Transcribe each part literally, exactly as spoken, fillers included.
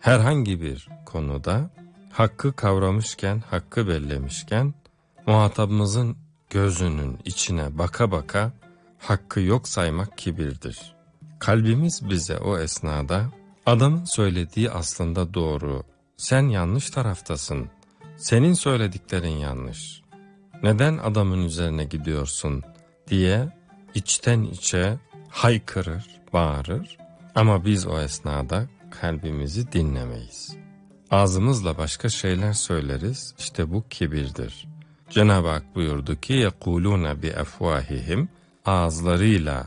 herhangi bir konuda hakkı kavramışken, hakkı bellemişken, muhatabımızın gözünün içine baka baka hakkı yok saymak kibirdir. Kalbimiz bize o esnada, adamın söylediği aslında doğru, sen yanlış taraftasın, senin söylediklerin yanlış, neden adamın üzerine gidiyorsun diye içten içe haykırır, bağırır. Ama biz o esnada kalbimizi dinlemeyiz. Ağzımızla başka şeyler söyleriz, işte bu kibirdir. Cenab-ı Hak buyurdu ki يَقُولُونَ بِأَفْوَاهِهِمْ ağızlarıyla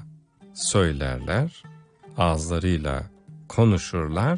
söylerler, ağızlarıyla konuşurlar.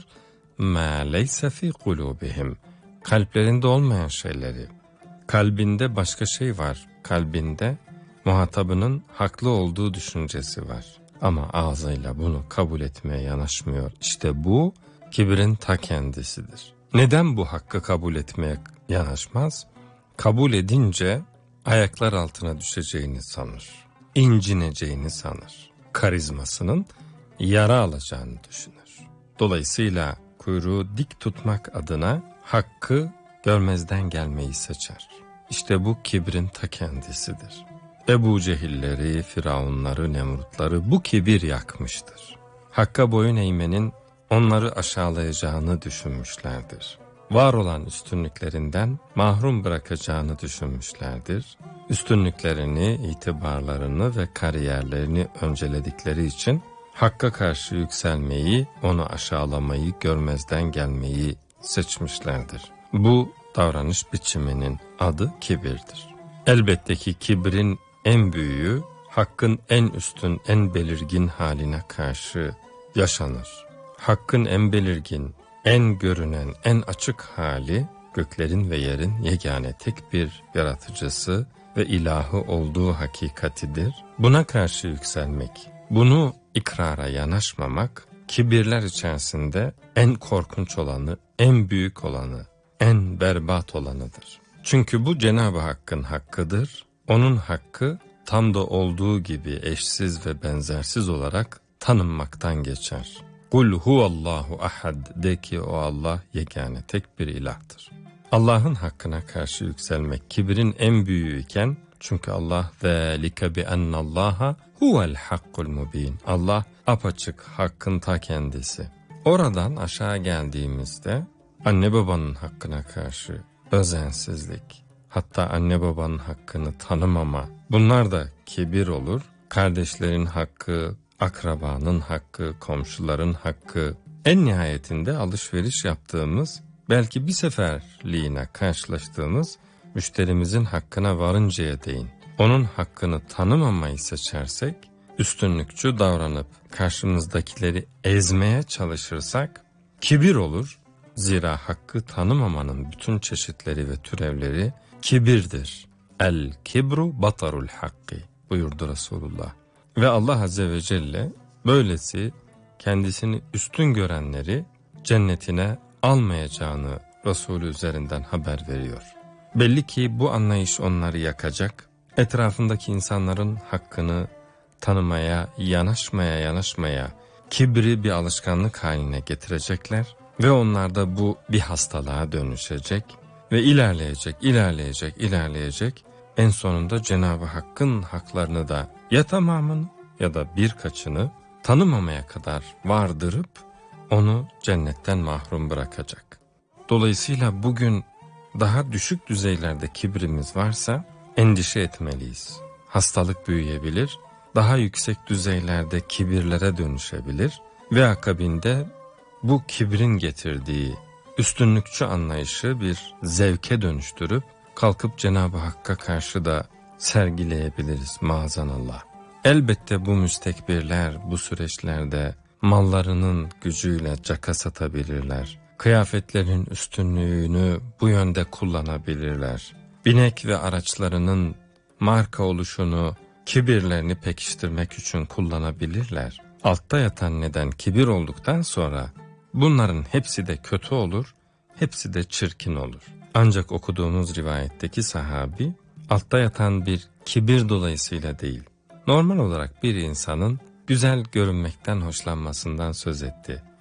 مَا لَيْسَ فِي قُلُوبِهِمْ kalplerinde olmayan şeyleri. Kalbinde başka şey var. Kalbinde muhatabının haklı olduğu düşüncesi var. Ama ağzıyla bunu kabul etmeye yanaşmıyor. İşte bu kibrin ta kendisidir. Neden bu hakkı kabul etmeye yanaşmaz? Kabul edince ayaklar altına düşeceğini sanır. İncineceğini sanır. Karizmasının yara alacağını düşünür. Dolayısıyla kuyruğu dik tutmak adına hakkı görmezden gelmeyi seçer. İşte bu kibrin ta kendisidir. Ebu Cehilleri, Firavunları, Nemrutları bu kibir yakmıştır. Hakka boyun eğmenin onları aşağılayacağını düşünmüşlerdir. Var olan üstünlüklerinden mahrum bırakacağını düşünmüşlerdir. Üstünlüklerini, itibarlarını ve kariyerlerini önceledikleri için Hakk'a karşı yükselmeyi, onu aşağılamayı, görmezden gelmeyi seçmişlerdir. Bu davranış biçiminin adı kibirdir. Elbette ki kibrin en büyüğü, hakkın en üstün, en belirgin haline karşı yaşanır. Hakkın en belirgin, en görünen, en açık hali, göklerin ve yerin yegane tek bir yaratıcısı ve ilahı olduğu hakikatidir. Buna karşı yükselmek, bunu ikrara yanaşmamak, kibirler içerisinde en korkunç olanı, en büyük olanı, en berbat olanıdır. Çünkü bu Cenab-ı Hakk'ın hakkıdır. Onun hakkı tam da olduğu gibi eşsiz ve benzersiz olarak tanınmaktan geçer. Kul huvallahu ahad, de ki o Allah yegane tek bir ilahtır. Allah'ın hakkına karşı yükselmek kibrin en büyüğü iken, çünkü Allah zâlike bi ennallaha huvel hakkul mubin. Allah apaçık hakkın ta kendisi. Oradan aşağı geldiğimizde anne babanın hakkına karşı özensizlik, hatta anne babanın hakkını tanımama, bunlar da kibir olur. Kardeşlerin hakkı, akrabanın hakkı, komşuların hakkı, en nihayetinde alışveriş yaptığımız, belki bir seferliğine karşılaştığımız müşterimizin hakkına varıncaya değin, onun hakkını tanımamayı seçersek, üstünlükçü davranıp karşımızdakileri ezmeye çalışırsak kibir olur. Zira hakkı tanımamanın bütün çeşitleri ve türevleri kibirdir. El kibru batarul hakki buyurdu Resulullah. Ve Allah Azze ve Celle böylesi kendisini üstün görenleri cennetine almayacağını Resulü üzerinden haber veriyor. Belli ki bu anlayış onları yakacak, etrafındaki insanların hakkını tanımaya, yanaşmaya yanaşmaya, kibri bir alışkanlık haline getirecekler ve onlarda bu bir hastalığa dönüşecek ve ilerleyecek, ilerleyecek, ilerleyecek. En sonunda Cenab-ı Hakk'ın haklarını da ya tamamını ya da birkaçını tanımamaya kadar vardırıp onu cennetten mahrum bırakacak. Dolayısıyla bugün daha düşük düzeylerde kibrimiz varsa endişe etmeliyiz. Hastalık büyüyebilir, daha yüksek düzeylerde kibirlere dönüşebilir ve akabinde bu kibrin getirdiği üstünlükçü anlayışı bir zevke dönüştürüp kalkıp Cenab-ı Hakk'a karşı da sergileyebiliriz maazanallah. Elbette bu müstekbirler bu süreçlerde mallarının gücüyle caka satabilirler. Kıyafetlerin üstünlüğünü bu yönde kullanabilirler. Binek ve araçlarının marka oluşunu, kibirlerini pekiştirmek için kullanabilirler. Altta yatan neden kibir olduktan sonra bunların hepsi de kötü olur, hepsi de çirkin olur. Ancak okuduğumuz rivayetteki sahabi altta yatan bir kibir dolayısıyla değil, normal olarak bir insanın güzel görünmekten hoşlanmasından söz etti.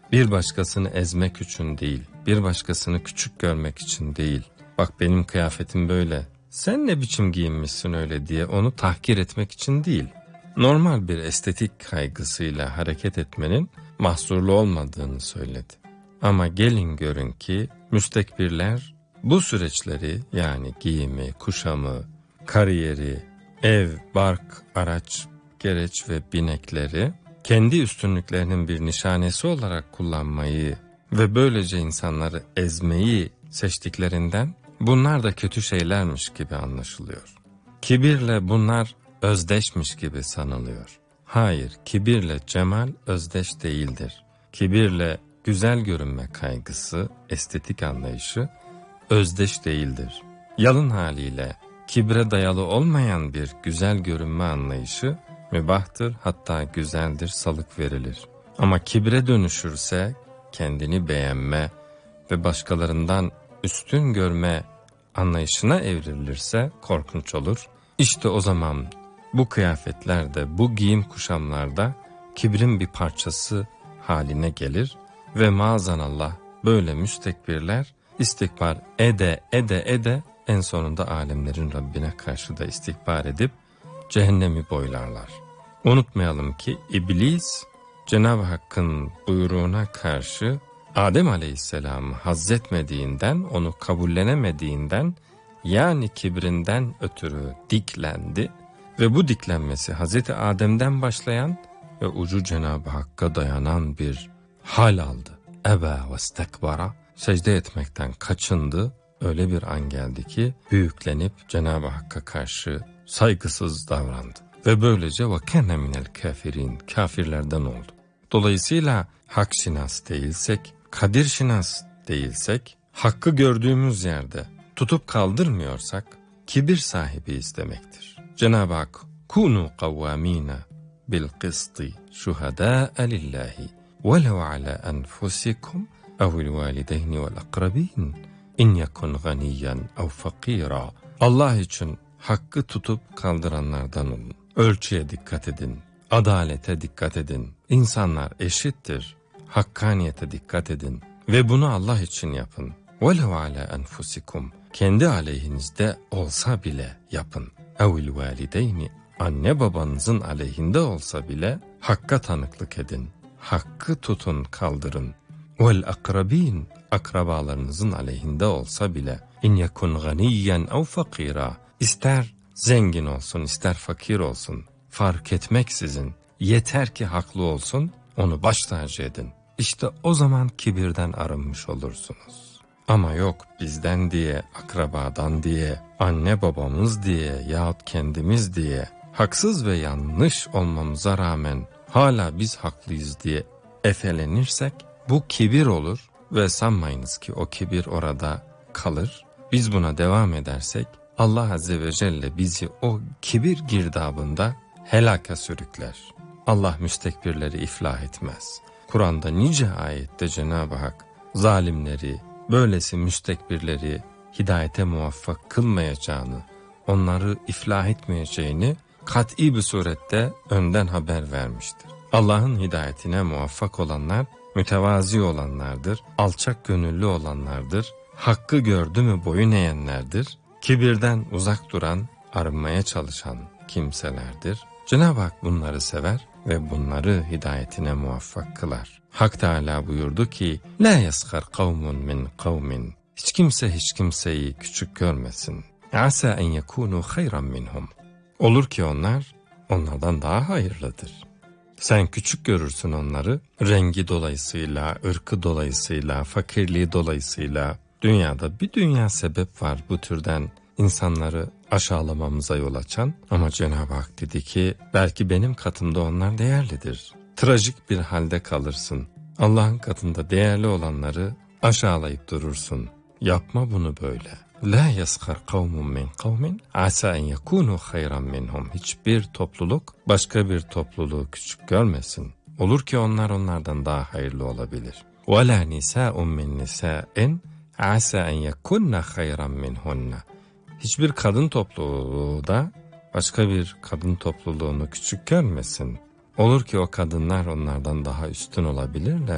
Bir başkasını ezmek için değil, bir başkasını küçük görmek için değil. Bak benim kıyafetim böyle, sen ne biçim giyinmişsin öyle diye onu tahkir etmek için değil. Normal bir estetik kaygısıyla hareket etmenin mahsurlu olmadığını söyledi. Ama gelin görün ki müstekbirler bu süreçleri, yani giyimi, kuşamı, kariyeri, ev, bark, araç, gereç ve binekleri kendi üstünlüklerinin bir nişanesi olarak kullanmayı ve böylece insanları ezmeyi seçtiklerinden bunlar da kötü şeylermiş gibi anlaşılıyor. Kibirle bunlar özdeşmiş gibi sanılıyor. Hayır, kibirle cemal özdeş değildir. Kibirle güzel görünme kaygısı, estetik anlayışı özdeş değildir. Yalın haliyle kibre dayalı olmayan bir güzel görünme anlayışı mübahtır, hatta güzeldir, salık verilir. Ama kibre dönüşürse, kendini beğenme ve başkalarından üstün görme anlayışına evrilirse korkunç olur. İşte o zaman bu kıyafetlerde, bu giyim kuşamlarda kibrin bir parçası haline gelir ve maazanallah böyle müstekbirler istikbar ede ede ede en sonunda alemlerin Rabbine karşı da istikbar edip cehennemi boylarlar. Unutmayalım ki iblis Cenab-ı Hakk'ın buyruğuna karşı Adem Aleyhisselam'ı hazzetmediğinden, onu kabullenemediğinden, yani kibrinden ötürü diklendi ve bu diklenmesi Hazreti Adem'den başlayan ve ucu Cenab-ı Hakk'a dayanan bir hal aldı. Ebe ve stekbara, secde etmekten kaçındı. Öyle bir an geldi ki büyüklenip Cenab-ı Hakk'a karşı saygısız davrandı. Ve böylece ve kenne minel kafirin, kafirlerden oldu. Dolayısıyla hak şinas değilsek, kadir şinas değilsek, hakkı gördüğümüz yerde tutup kaldırmıyorsak kibir sahibiyiz demektir. Cenab-ı Hak kunu kavvamina bil kısti şuhadâ'a lillahi velev ala enfusikum evil valideyni vel akrabin in yakun ganiyen ev fakira. Allah için hakkı tutup kaldıranlardan olun. Ölçüye dikkat edin, adalete dikkat edin. İnsanlar eşittir. Hakkaniyete dikkat edin ve bunu Allah için yapın. وَلَوْ عَلَى أَنْفُسِكُمْ, kendi aleyhinizde olsa bile yapın. اَوْ الْوَالِدَيْنِ, anne babanızın aleyhinde olsa bile hakka tanıklık edin. Hakkı tutun, kaldırın. وَالْاَقْرَب۪ينَ, akrabalarınızın aleyhinde olsa bile اِنْ يَكُنْ غَنِيًّا اَوْ فَقِيرًا, ister zengin olsun ister fakir olsun fark etmeksizin, yeter ki haklı olsun, onu baş tacı edin. İşte o zaman kibirden arınmış olursunuz. Ama yok bizden diye, akrabadan diye, anne babamız diye yahut kendimiz diye haksız ve yanlış olmamıza rağmen hala biz haklıyız diye efelenirsek bu kibir olur ve sanmayınız ki o kibir orada kalır. Biz buna devam edersek Allah Azze ve Celle bizi o kibir girdabında helaka sürükler. Allah müstekbirleri iflah etmez. Kur'an'da nice ayette Cenab-ı Hak zalimleri, böylesi müstekbirleri hidayete muvaffak kılmayacağını, onları iflah etmeyeceğini kat'i bir surette önden haber vermiştir. Allah'ın hidayetine muvaffak olanlar mütevazi olanlardır, alçak gönüllü olanlardır, hakkı gördü mü boyun eğenlerdir, kibirden uzak duran, arınmaya çalışan kimselerdir. Cenab-ı Hak bunları sever ve bunları hidayetine muvaffak kılar. Hak Teâlâ buyurdu ki, لَا يَسْخَرْ قَوْمٌ مِّنْ قَوْمٍ, hiç kimse hiç kimseyi küçük görmesin. عَسَى اَنْ يَكُونُوا خَيْرًا مِّنْهُمْ, olur ki onlar onlardan daha hayırlıdır. Sen küçük görürsün onları, rengi dolayısıyla, ırkı dolayısıyla, fakirliği dolayısıyla. Dünyada bir dünya sebep var bu türden insanları aşağılamamıza yol açan, ama Cenab-ı Hak dedi ki belki benim katımda onlar değerlidir. Trajik bir halde kalırsın. Allah'ın katında değerli olanları aşağılayıp durursun. Yapma bunu böyle. La yaskar kavmun min kavmin asa en yekunu hayran minhum. Hiçbir topluluk başka bir topluluğu küçük görmesin. Olur ki onlar onlardan daha hayırlı olabilir. Ve la nisa'un min nisa'in asa en yekunna hayran minhunna. Hiçbir kadın topluluğu da başka bir kadın topluluğunu küçük görmesin. Olur ki o kadınlar onlardan daha üstün olabilirler.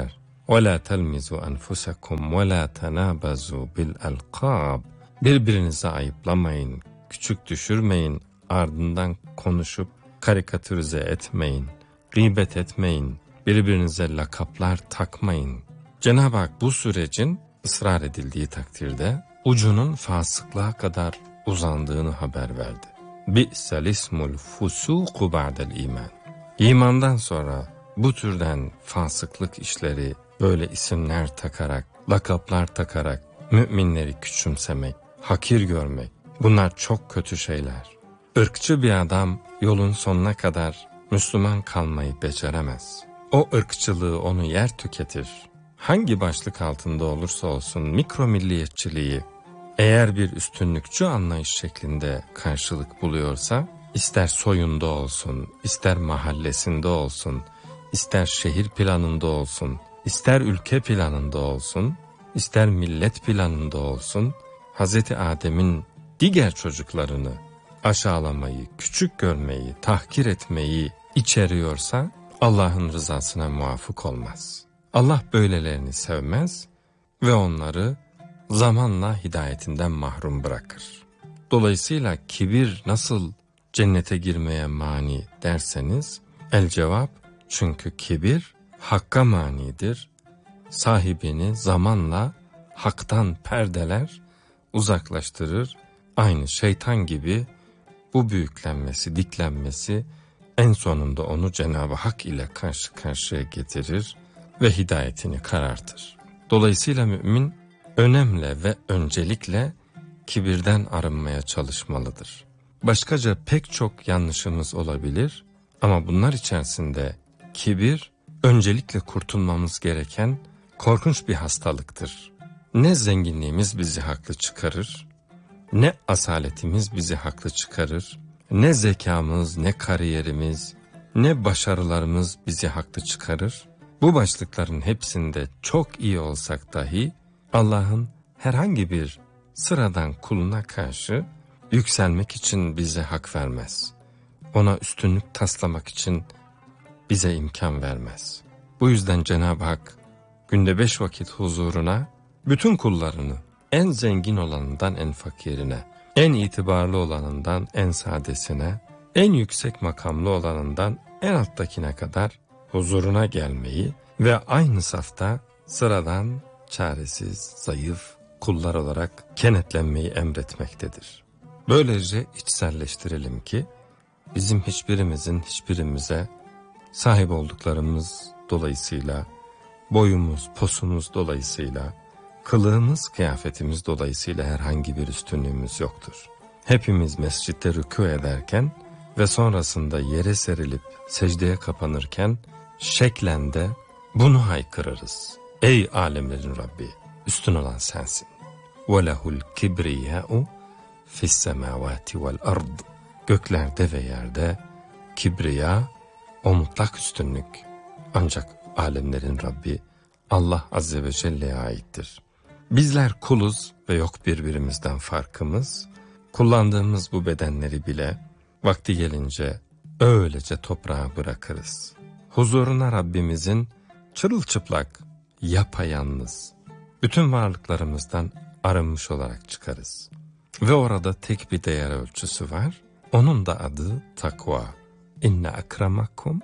وَلَا تَلْمِزُوا أَنْفُسَكُمْ وَلَا تَنَابَزُوا بِالْأَلْقَابِ. Birbirinizi ayıplamayın, küçük düşürmeyin, ardından konuşup karikatürize etmeyin, gıybet etmeyin, birbirinize lakaplar takmayın. Cenab-ı Hak bu sürecin ısrar edildiği takdirde ucunun fasıklığa kadar uzandığını haber verdi. Bi'sel ismul fusuku ba'del iman. İmandan sonra bu türden fasıklık işleri, böyle isimler takarak, lakaplar takarak müminleri küçümsemek, hakir görmek, bunlar çok kötü şeyler. Irkçı bir adam yolun sonuna kadar Müslüman kalmayı beceremez. O ırkçılığı onu yer tüketir. Hangi başlık altında olursa olsun mikro milliyetçiliği eğer bir üstünlükçü anlayış şeklinde karşılık buluyorsa, ister soyunda olsun, ister mahallesinde olsun, ister şehir planında olsun, ister ülke planında olsun, ister millet planında olsun, Hazreti Adem'in diğer çocuklarını aşağılamayı, küçük görmeyi, tahkir etmeyi içeriyorsa Allah'ın rızasına muvafık olmaz. Allah böylelerini sevmez ve onları zamanla hidayetinden mahrum bırakır. Dolayısıyla kibir nasıl cennete girmeye mani derseniz, el cevap, çünkü kibir hakka manidir. Sahibini zamanla haktan perdeler, uzaklaştırır. Aynı şeytan gibi bu büyüklenmesi, diklenmesi en sonunda onu Cenab-ı Hak ile karşı karşıya getirir ve hidayetini karartır. Dolayısıyla mümin önemle ve öncelikle kibirden arınmaya çalışmalıdır. Başkaca pek çok yanlışımız olabilir ama bunlar içerisinde kibir öncelikle kurtulmamız gereken korkunç bir hastalıktır. Ne zenginliğimiz bizi haklı çıkarır, ne asaletimiz bizi haklı çıkarır, ne zekamız, ne kariyerimiz, ne başarılarımız bizi haklı çıkarır. Bu başlıkların hepsinde çok iyi olsak dahi Allah'ın herhangi bir sıradan kuluna karşı yükselmek için bize hak vermez. Ona üstünlük taslamak için bize imkan vermez. Bu yüzden Cenab-ı Hak günde beş vakit huzuruna bütün kullarını, en zengin olanından en fakirine, en itibarlı olanından en sadesine, en yüksek makamlı olanından en alttakine kadar huzuruna gelmeyi ve aynı safta sıradan, çaresiz, zayıf kullar olarak kenetlenmeyi emretmektedir. Böylece içselleştirelim ki bizim hiçbirimizin hiçbirimize sahip olduklarımız dolayısıyla, boyumuz, posumuz dolayısıyla, kılığımız, kıyafetimiz dolayısıyla herhangi bir üstünlüğümüz yoktur. Hepimiz mescitte rükû ederken ve sonrasında yere serilip secdeye kapanırken şeklen de bunu haykırırız. Ey alemlerin Rabbi, üstün olan sensin. وَلَهُ الْكِبْرِيَاءُ فِي السَّمَاوَاتِ وَالْأَرْضِ. Göklerde ve yerde kibriya, o mutlak üstünlük ancak alemlerin Rabbi Allah Azze ve Celle'ye aittir. Bizler kuluz ve yok birbirimizden farkımız. Kullandığımız bu bedenleri bile vakti gelince öylece toprağa bırakırız. Huzuruna Rabbimizin çırılçıplak, yapayalnız, bütün varlıklarımızdan arınmış olarak çıkarız. Ve orada tek bir değer ölçüsü var. Onun da adı takva. İnne akramakum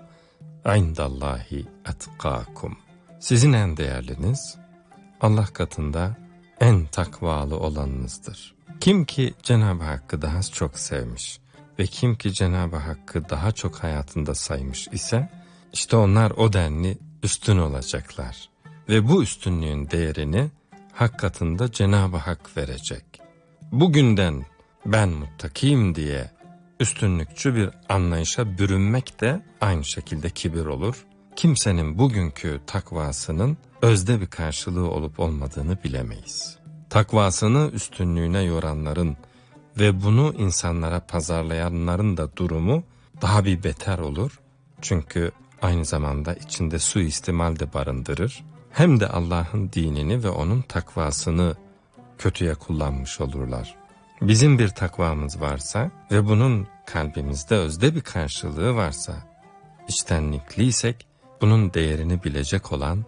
indallahi etkakum. Sizin en değerliniz Allah katında en takvalı olanınızdır. Kim ki Cenab-ı Hakk'ı daha çok sevmiş ve kim ki Cenab-ı Hakk'ı daha çok hayatında saymış ise işte onlar o denli üstün olacaklar. Ve bu üstünlüğün değerini Hak katında Cenab-ı Hak verecek. Bugünden ben muttakiyim diye üstünlükçü bir anlayışa bürünmek de aynı şekilde kibir olur. Kimsenin bugünkü takvasının özde bir karşılığı olup olmadığını bilemeyiz. Takvasını üstünlüğüne yoranların ve bunu insanlara pazarlayanların da durumu daha bir beter olur. Çünkü aynı zamanda içinde suistimal de barındırır. Hem de Allah'ın dinini ve onun takvasını kötüye kullanmış olurlar. Bizim bir takvamız varsa ve bunun kalbimizde özde bir karşılığı varsa, içtenlikliysek bunun değerini bilecek olan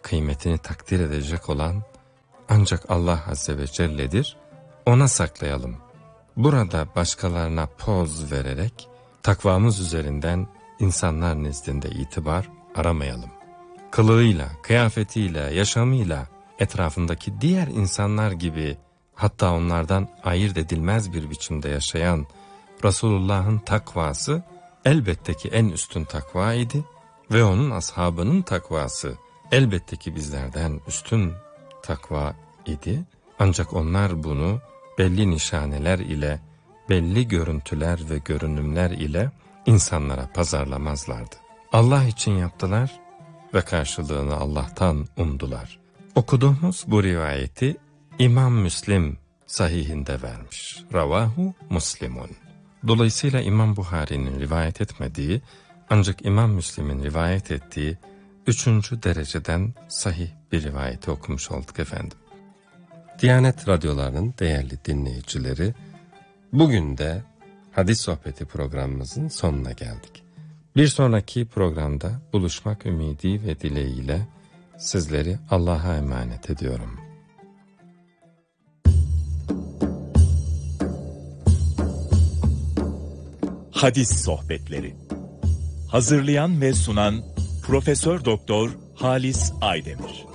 kıymetini takdir edecek olan ancak Allah Azze ve Celle'dir, ona saklayalım. Burada başkalarına poz vererek takvamız üzerinden insanlar nezdinde itibar aramayalım. Kılığıyla, kıyafetiyle, yaşamıyla etrafındaki diğer insanlar gibi, hatta onlardan ayırt edilmez bir biçimde yaşayan Resulullah'ın takvası elbette ki en üstün takva idi ve onun ashabının takvası elbette ki bizlerden üstün takva idi. Ancak onlar bunu belli nişaneler ile, belli görüntüler ve görünümler ile insanlara pazarlamazlardı. Allah için yaptılar ve karşılığını Allah'tan umdular. Okuduğumuz bu rivayeti İmam Müslim sahihinde vermiş. Ravahu Muslimun. Dolayısıyla İmam Buhari'nin rivayet etmediği ancak İmam Müslim'in rivayet ettiği üçüncü dereceden sahih bir rivayeti okumuş olduk efendim. Diyanet radyolarının değerli dinleyicileri, bugün de Hadis Sohbeti programımızın sonuna geldik. Bir sonraki programda buluşmak ümidi ve dileğiyle sizleri Allah'a emanet ediyorum. Hadis Sohbetleri. Hazırlayan ve sunan Profesör Doktor Halis Aydemir.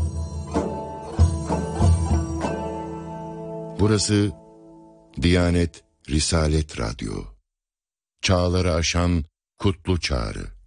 Burası Diyanet Risalet Radyo. Çağları aşan kutlu çağrı.